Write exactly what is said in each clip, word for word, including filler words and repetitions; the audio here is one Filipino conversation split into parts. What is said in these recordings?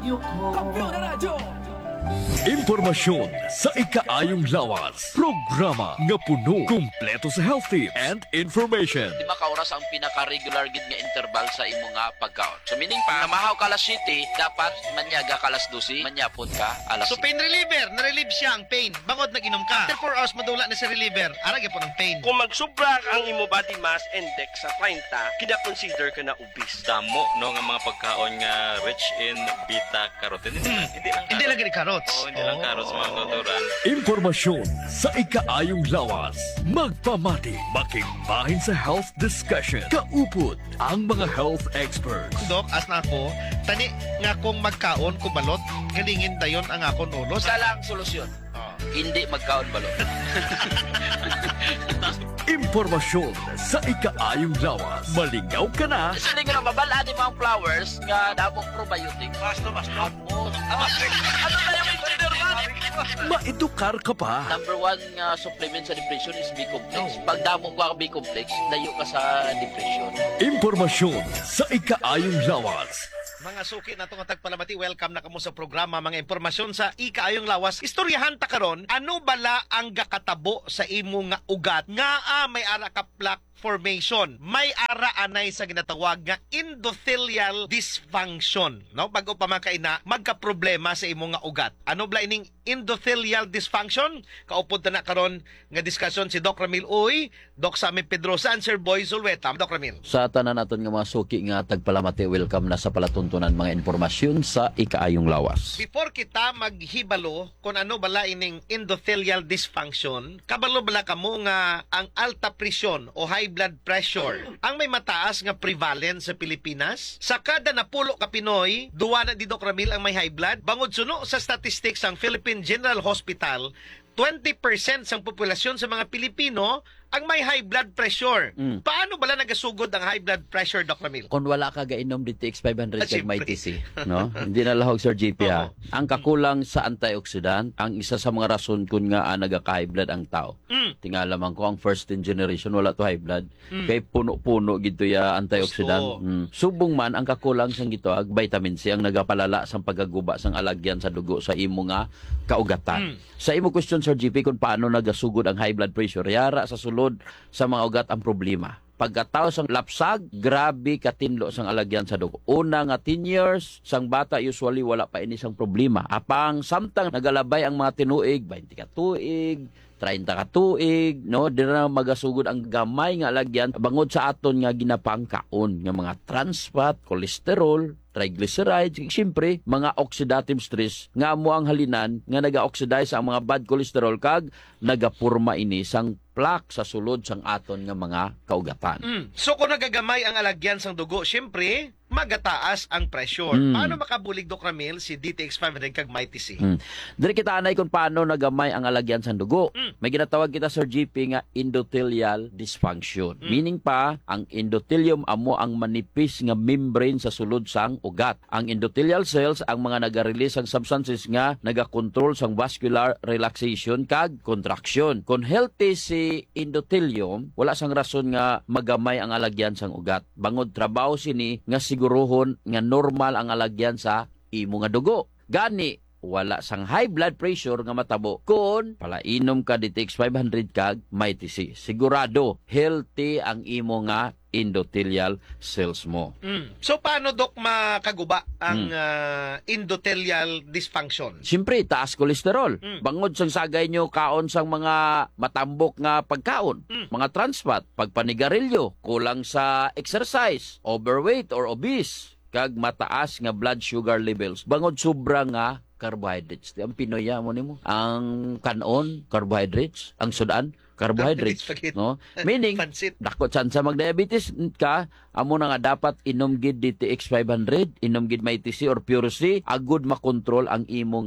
Kampiyon na radyo! Impormasyon sa ikaayong lawas. Programa nga puno, kumpleto sa health tips and information. Lima ka oras ang pinaka-regular gid nga interval sa imo nga pagkaon. So meaning pa, namahaw ka alas siyete, dapat manyaga ka alas dose, manyapon ka alas So siyete. pain reliever, na-relieve siya ang pain. Bangod nag-inom ka. After four hours madula na sa reliever, arag po ng pain. Kung magsubra ang imo body mass index sa thirty, kina-consider ka na obese. Damo no nga mga pagkaon nga rich in beta carotene. Hindi, Hmm. hindi lang Hindi lang gani carrots. Oo, hindi lang carrots mga natural. Impormasyon sa ikaayong lawas. Magpamati, makigbahin sa health discussion. Kaupod ang mga health experts. Dok, as na ako, tani nga kung magkaon ko balot, galingin dayon ang akon ulos. Isa lang solusyon. Hindi magkaon balot. Impormasyon sa ikaayong lawas. Malingaw ka na. Isa din nga mabala di mga flowers nga damong probiotic. Basto, basto. Amo. Ano tayo may consider man? Maedukar ka pa. Number one nga supplement sa depression is B-complex. Pag damong ka B-complex, dayo ka sa depression. Impormasyon sa ikaayong lawas. Mga suki na itong tagpalamati, welcome na kamo sa programa. Mga impormasyon sa ikaayong lawas. Istoryahan ta karon, ano bala ang gakatabo sa imo nga ugat? Nga ah, may ara ka plaque formation. May ara anay sa ginatawag nga endothelial dysfunction. No? Bago pa man kaina, magka-problema sa imo nga ugat. Ano bala ining endothelial dysfunction? Kaupod na na karon nga diskusyon si Doc Ramil Uy, Doc Sammy Pedrosa, and Sir Boy Zulweta. Doc Ramil. Sa tanan naton nga mga suki nga tagpalamati, welcome na sa palatuntunan mga impormasyon sa ikaayong lawas. Before kita maghibalo kung ano bala ining endothelial dysfunction, kabalo bala kamo nga ang alta presyon o high blood pressure ang may mataas nga prevalence sa Pilipinas. Sa kada napulo ka Pinoy, duwa na di Doc Ramil ang may high blood. Bangod suno sa statistics ang Philippine General Hospital, twenty percent sang populasyon sa mga Pilipino ang may high blood pressure. Mm. Paano bala nagasugod ang high blood pressure, Doc Ramil? Kung wala ka gainom D T X five hundred Ah, kag may siyempre. T C, no? Hindi na lahog Sir G P ha. Oo. Ang kakulang sa antioxidant, ang isa sa mga rason kun nga ah, nagaka-high blood ang tao. Mm. Tingala man ko ang first in generation wala to high blood. Mm. Kay puno-puno gito ya antioxidant. Gusto. Mm. Subong man ang kakulang sang gito ag vitamin C ang nagapalala sang pagaguba sang alagyan sa dugo sa imo nga kaugatan. Mm. Sa imo question Sir G P kung paano nagasugod ang high blood pressure, yara sa sulod sa mga ugat ang problema. Pagkatao sang lapsag, grabe katinlo sang alagyan sa dugo. Una nga ten years, sang bata usually wala pa ini sang problema. Apang samtang nagalabay ang mga tinuig, twenty ka tuig, thirty ka tuig, no? Di na magasugod ang gamay nga alagyan bangod sa aton nga ginapangkaon nga mga trans fat, cholesterol, triglycerides, siyempre, mga oxidative stress nga amo ang halinan nga naga-oxidize ang mga bad cholesterol kag nagapurma ini sang plaque sa sulod sang aton nga mga kaugatan. Mm. So kung nagagamay ang alagyan sang dugo, syempre, magataas ang pressure. Mm. Paano makabulig, Doc Ramil, si D T X five hundred kag may T C? Hmm. Diri kita anay kung paano nagamay ang alagyan sa dugo. Mm. May ginatawag kita Sir G P nga endothelial dysfunction. Mm. Meaning pa, ang endothelium amo ang manipis nga membrane sa sulod sang ugat. Ang endothelial cells ang mga naga-release ang substances nga naga-control sang vascular relaxation kag contraction. Kung healthy si endothelium, wala sang rason nga magamay ang alagyan sang ugat. Bangod trabaho sini nga sigurohon nga normal ang alagyan sa imo nga dugo. Gani, wala sang high blood pressure nga matabo kung palainom ka D T X five hundred kag may T C. Sigurado, healthy ang imo nga endothelial cells mo. Mm. So paano, Doc, makaguba ang Mm. ah, endothelial dysfunction? Siyempre, taas kolesterol. Mm. Bangod sang sagay nyo kaon sang mga matambok nga pagkaon, Mm. mga trans fat, pagpanigarilyo, kulang sa exercise, overweight or obese, kag mataas nga blood sugar levels. Bangod sobra nga carbohydrates. Di ang Pinoya mo nimo. Ang kanon, carbohydrates. Ang sudan, carbohydrates. Spaghetti. No? Meaning, Pansit. dako chan sa mag-diabetes ka, amo na nga dapat inom gid D T X five hundred, inom gid may T C or Pure C, agud makontrol ang imo nga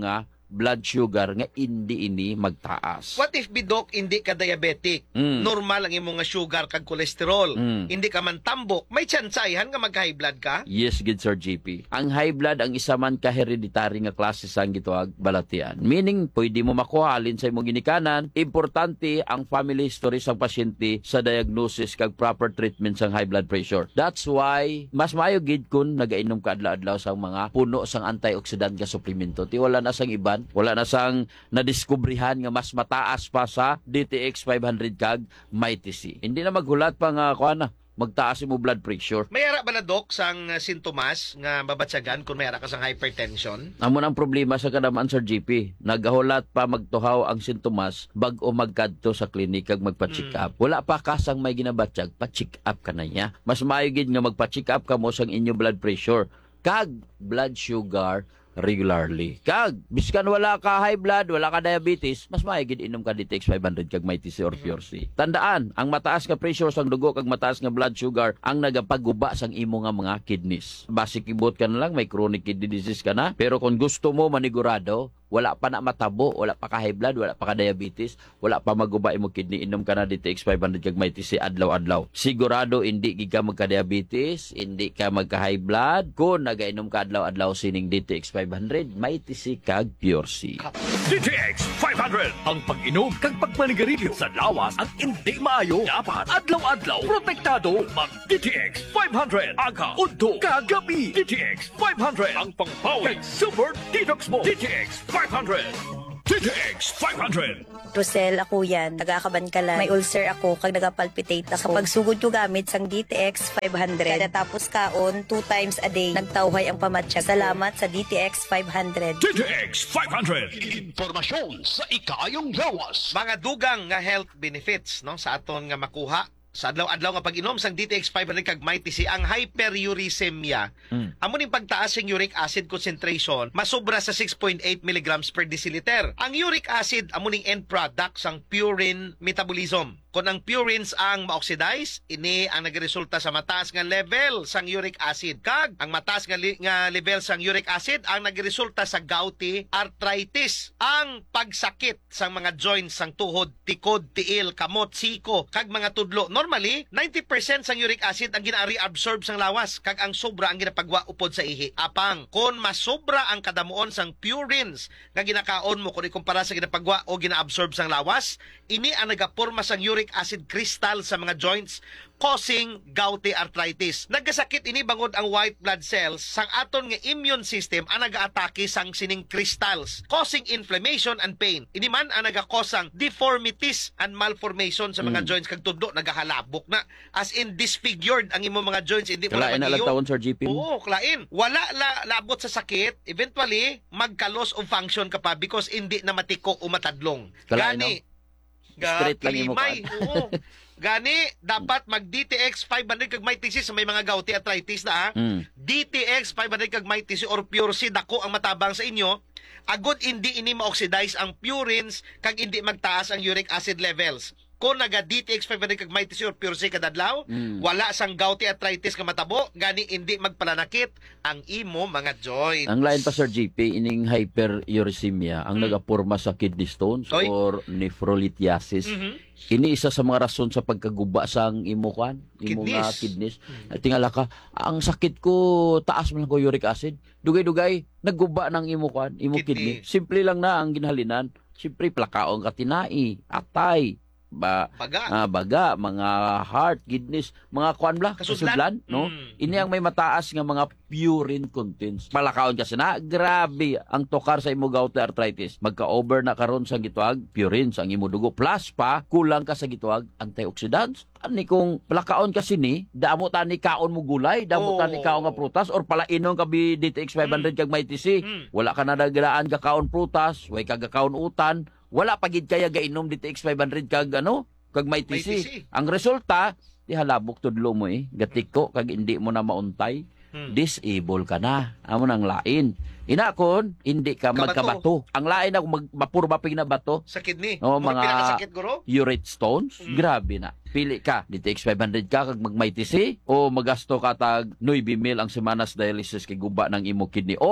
blood sugar nga hindi ini magtaas. What if bidok hindi ka diabetic? Mm. Normal ang imong nga sugar kag kolesterol. Mm. Hindi ka man tambok. May tsansayan nga mag-high blood ka? Yes, good Sir G P. Ang high blood ang isa man ka hereditary nga klase sang gituag balatian. Meaning, pwede mo makuha alin sa imong ginikanan. Importante ang family history sang pasyente sa diagnosis kag proper treatment sang high blood pressure. That's why mas maayo gid kun nagainom ka adlaw-adlaw sang mga puno sang antioxidant nga suplemento. Ti wala na sang iban, wala na sang nadiskubrihan nga mas mataas pa sa D T X five hundred kag Mighty C. Hindi na maghulat pa nga kuan na magtaas mo blood pressure. May ara ba na, Dok, sang uh, sintomas nga mabatsagan kung may ara ka sang hypertension? Amo ang problema sa kadamaan, Sir G P. Nagahulat pa magtuhaw ang sintomas bag-o magkadto sa klinik kag magpa-check up. Wala pa kasang may ginabatyag, pa-check up ka na niya. Mas maayo gid nga magpa-check up ka mo sang inyo blood pressure kag blood sugar regularly. Kag, biskan wala ka high blood, wala ka diabetes, mas maigid inom ka D T X five hundred kag Mighty C or Pure C. Tandaan, ang mataas nga pressure sang dugo kag mataas nga blood sugar ang nagapaguba sang imo nga mga kidneys. Basic ibot ka na lang, may chronic kidney disease ka na, pero kung gusto mo manigurado, wala pa na matabo, wala pa ka high blood, wala pa ka diabetes, wala pa maguba imo kidney, inom ka na D T X five hundred kag Mighty C adlaw-adlaw. Sigurado hindi gid ka magka-diabetes, hindi ka magka-high blood kung nagainom ka adlaw-adlaw sining D T X five hundred, Mighty C kag Pure C. D T X five hundred. Ang pag-inom kag pagpanigarilyo sa lawas ang hindi maayo. Dapat adlaw-adlaw protektado. Mag D T X five hundred. Aga, udto, kagabi. D T X five hundred. Ang pangpawi kag super detox mo. D T X five hundred. D T X five hundred. Rosel, ako yan. Nagakabankalan. May ulcer ako kag nagapalpitate ako. Kapag sugod ko gamit sang D T X five hundred. Kada tapos kaon, two times a day. Nagtawhay ang pamatsyag. Salamat sa D T X five hundred. D T X five hundred. Impormasyon sa ikayong lawas. Mga dugang nga health benefits no sa aton nga makuha sa adlaw-adlaw nga pag-inom sang D T X five hundred kag Mighty C, ang hyperuricemia. Mm. Amo ning pagtaas ng uric acid concentration masobra sa six point eight milligrams per deciliter. Ang uric acid amo ning end product sang purine metabolism. Kung ang purines ang ma-oxidize, ini ang nagresulta sa mataas nga level sang uric acid. Kag ang mataas nga, li- nga level sang uric acid ang nagresulta sa gouty arthritis. Ang pagsakit sang mga joints sang tuhod, tikod, tiil, kamot, siko, kag mga tudlo. Normally, ninety percent sang uric acid ang gina-reabsorb sang lawas, kag ang sobra ang ginapagwa upod sa ihi. Apang, kung masobra ang kadamuon sang purines nga ginakaon mo kung ikumpara sa ginapagwa o gina-absorb sang lawas, ini ang nagaporma sang uric acid crystal sa mga joints, causing gouty arthritis. Nagkasakit ini bangod ang white blood cells sang aton nga immune system ang nagaatake sang sining crystals, causing inflammation and pain. Ini man ang nagakosang deformities and malformation sa mga mm. joints kag tudlo nagahalabok na, as in disfigured ang imo mga joints, hindi mo na Kalain na lang taon, Sir G P. Oo, klain. Wala la labot sa sakit, eventually magka-loss of function ka pa because hindi na matiko o matadlong. Kalain, Gani, no? Straight lang yung kalimay. Oo. Gani, dapat mag-D T X five hundred kag Mighty C sa may mga gouty arthritis na ha. Mm. D T X five hundred kag Mighty C or Pure C, dako ang matabang sa inyo. Agod hindi ini ma-oxidize ang purines kag hindi magtaas ang uric acid levels. Kung naga D T X five hundred kag Mighty C or Pure C kadadlaw, mm. wala sang gouty arthritis ka matabo, gani hindi magpalanakit ang imo mga joints. Ang lain pa, Sir G P, ining hyperuricemia ang mm. nagaporma sa kidney stones Oy. or nephrolithiasis. Mm-hmm. Ini isa sa mga rason sa pagkaguba sang imo kan, imo nga kidneys. Mm-hmm. Tingala ka, ang sakit ko taas man ko uric acid. Dugay-dugay nagguba ng imo kan, imo kidney. kidney. Simple lang na ang ginhalinan. Siyempre plakaong katinai, atay, ba baga. Ah, baga, mga heart, kidneys, mga kuan bla, kasudlan, kasudlan, no? Mm. Ini ang may mataas nga mga purine contents. Palakaon kasi na, grabe ang tokar sa imo gouty arthritis. Magka-over na karon sa gituag purine sa imo dugo. Plus pa, kulang ka sa gituag antioxidants. Ani kung palakaon kasi ni, damo tani kaon mo gulay, damo oh. tani kaon nga prutas, or palainon ka bi D T X five hundred mm. kag Mighty C. Mm. Wala ka na naglaan ka kaon prutas, way kag kaon utan. Wala pagid kaya gainom D T X five hundred kag ano, kag Mighty C. Ang resulta, di halabok tudlo mo eh, gatiko kag hindi mo na mauntay. Hmm. Disable ka na. Amo nang lain. Inakon, hindi ka Kabato. magkabato. Ang lain ako mag mapurba pig na bato. Sa kidney. O, mga pinakasakit, guro? urate stones. Hmm. Grabe na. Pili ka, D T X five hundred ka kag mag Mighty C o magasto ka tag nine mil ang semanas dialysis kay guba ng imo kidney, or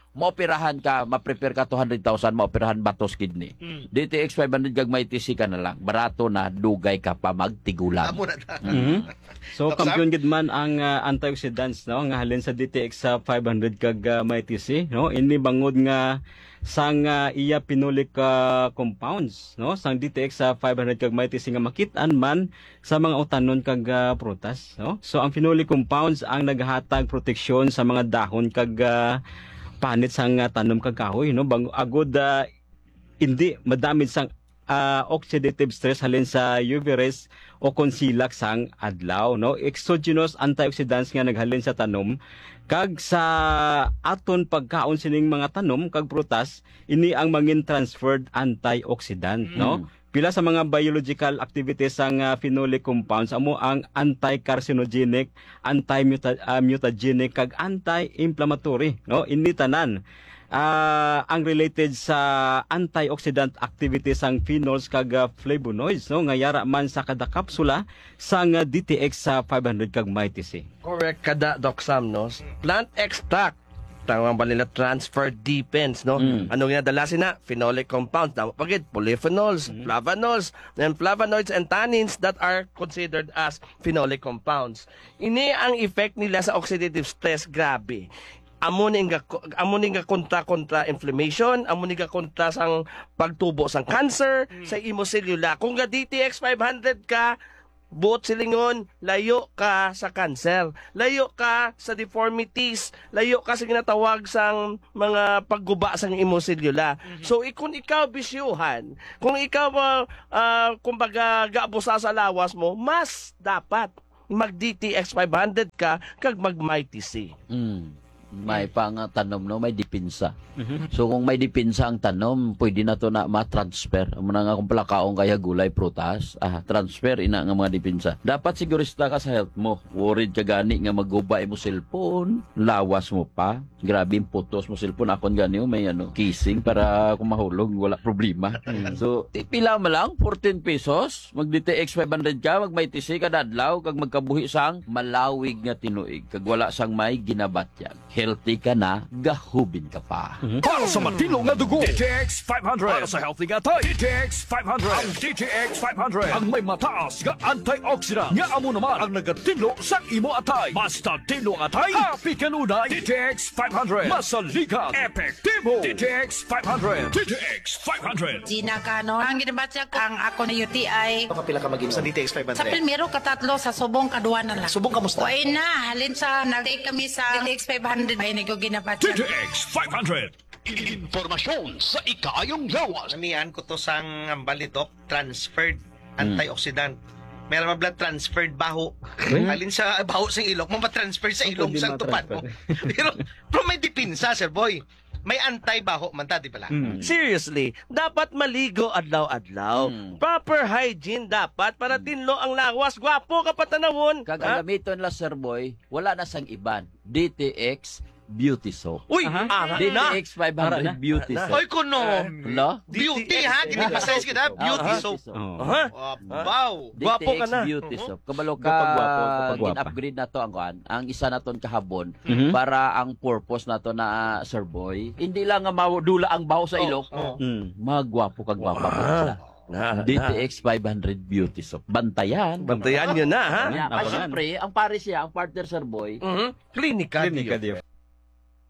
maoperahan ka, ma-prepare ka two hundred thousand, maoperahan batos kidney. Mm. D T X five hundred kag may T C ka na lang. Barato na, dugay ka pa magtigulan. Amo na ta. Mhm. So Doc Sam? kampiyon gid man ang uh, antioxidants no nga halin sa D T X sa five hundred kag uh, may T C no ini bangod nga sang uh, iya pinoleic uh, compounds no sang D T X sa five hundred kag may T C nga makit-an man sa mga utanon kag uh, prutas no. So ang phenolic compounds ang naghatag proteksyon sa mga dahon kag uh, panit sang uh, tanom kag kahoy no bang agod uh, hindi madamid sang uh, oxidative stress halin sa U V rays o konsilak sang adlaw no exogenous antioxidants nga naghalin sa tanom kag sa aton pagkaon sining mga tanom kag prutas ini ang mangin transferred antioxidant no pila sa mga biological activities sang uh, phenolic compounds amo ang anti-carcinogenic, anti-mutagenic kag anti-inflammatory no ini tanan uh, ang related sa antioxidant activities sang phenols kag uh, flavonoids no nga yara man sa kada kapsula sang uh, D T X sa five hundred kag may T C. Correct kada, Doc Sam, no? Plant extract. Tawag ba nila transfer depends, no? Mm. Ano nga dala sina? Phenolic compounds. Tama pagid, polyphenols, flavonols, and flavonoids and tannins that are considered as phenolic compounds. Ini ang effect nila sa oxidative stress, grabe. Amo ni nga amo ni nga kontra kontra inflammation, amo ni nga kontra sang pagtubo sang cancer sa imo selula. Kung ga D T X five hundred ka, buot silingon, layo ka sa cancer, layo ka sa deformities, layo ka sa ginatawag sang mga pagguba sang imo selula. So kung ikaw bisyuhan, kung ikaw uh, uh, kumbaga gaabusa sa lawas mo, mas dapat mag D T X five hundred ka kag mag M I T C. Mm. May pang uh, tanom no, may dipinsa. So kung may dipinsa ang tanom, pwede na to na ma-transfer. Amo na nga kung palakaong kaya gulay, prutas, ah, transfer ina nga mga dipinsa. Dapat sigurista ka sa health mo. Worried ka gani nga magubay mo cellphone, lawas mo pa. Grabe yung putos mo cellphone. Akon gani oh, may ano, kissing para kung mahulog, wala problema. So, pila mo lang, fourteen pesos. Mag-D T X five hundred ka, mag-may T C ka dadlaw, kag magkabuhi sang malawig nga tinuig. Kag wala sang may ginabatyan. Healthy ka na, gahubin ka pa. Para sa matino nga dugo, D T X five hundred. Para sa healthy nga tay, D T X five hundred. Ang D T X five hundred ang may mataas nga antioxidant nga amo naman ang nagatinlo sa imo atay. Basta tinlo atay, happy kanunay. D T X five hundred. Masaligan, epektibo. D T X five hundred. D T X five hundred. Gina Cano. Ang ginabatya ko, ang ako na U T I. Kapila ka mag sa D T X five Sa hundred? primero, katatlo, sa subong, kaduwa na lang. Subong kamusta? O ay na, halin sa, nag-take kami sa D T X five hundred. Ay, D nag T ginabatya. X five hundred. Informasyon sa ikaayong lawas. Anian ko to sang ambal ni Doc, transferred antioxidant. Meron mga blood transferred baho. Alin sa baho sa ilong, mapatransfer sa ilong Pwede sa tupad mo. pero, pero may dipinsa, sir boy. May anti-baho man ta, di pala? Seriously, dapat maligo adlaw-adlaw. Proper hygiene dapat para tinlo ang lawas. Gwapo ka patanawon. Kag Ha? ang gamiton la sir boy, wala na sang iban. D T X Beauty Soap. Uy, ara D T na. X five hundred Ara na. Beauty Ara na. Soap. Oy, kuno. Hello? Beauty, ha? Ginipasize kita. Beauty Ah, soap. Oh. Ha? Wow. D T X Gwapo ka na. Beauty Soap. Kabalo ka, Kapag gwapo, kapag gwapa. gin-upgrade na to ang kuan. Ang isa na ton kahabon Mhm. para ang purpose na to na uh, sir boy. Hindi lang nga maudula ang baho sa ilok. Oh, Mm. Magwapo kag gwapa po sila. Na, D T na. X five hundred Beauty Soap. Bantayan. Bantayan nyo na, ha? Yeah, Abangan. kasi siyempre, ang pare siya, ang partner sir boy, Mhm. Klinika. Klinika, Dio. Dio.